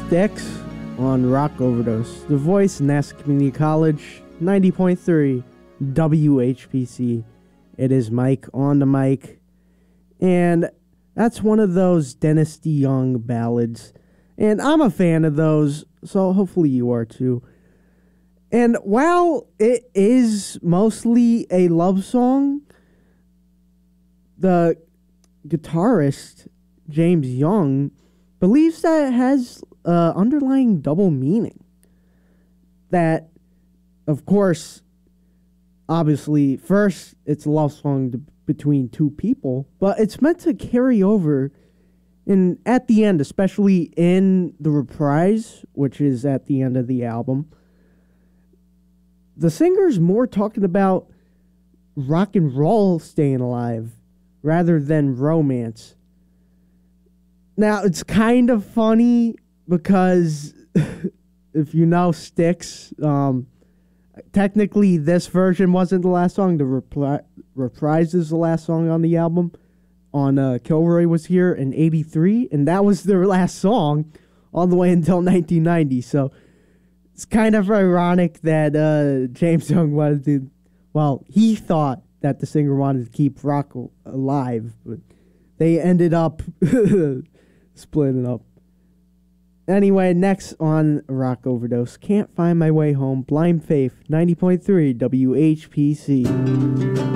Styx on Rock Overdose, the voice, Nassau Community College, 90.3 WHPC. It is Mike on the mic, and that's one of those Dennis DeYoung ballads, and I'm a fan of those, so hopefully you are too. And while it is mostly a love song, the guitarist, James Young, believes that it has underlying double meaning. That, of course, obviously, first, it's a love song between two people, but it's meant to carry over at the end, especially in the reprise, which is at the end of the album. The singer's more talking about rock and roll staying alive rather than romance. Now, it's kind of funny because if you know Styx, technically this version wasn't the last song. The reprise is the last song on the album. Kilroy was here in 83, and that was their last song all the way until 1990. So it's kind of ironic that James Young wanted to, well, he thought that the singer wanted to keep rock alive, but they ended up splitting up. Anyway, next on Rock Overdose, Can't Find My Way Home, Blind Faith, 90.3 WHPC.